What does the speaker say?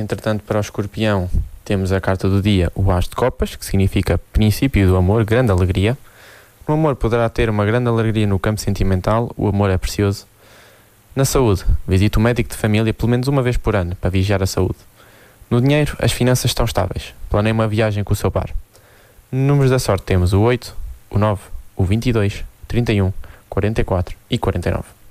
Entretanto, para o Escorpião, temos a carta do dia, o As de Copas, que significa princípio do amor, grande alegria. No amor poderá ter uma grande alegria no campo sentimental, o amor é precioso. Na saúde, visite o médico de família pelo menos uma vez por ano para vigiar a saúde. No dinheiro, as finanças estão estáveis. Planeie uma viagem com o seu par. Números da sorte temos o 8, o 9, o 22, 31, 44 e 49.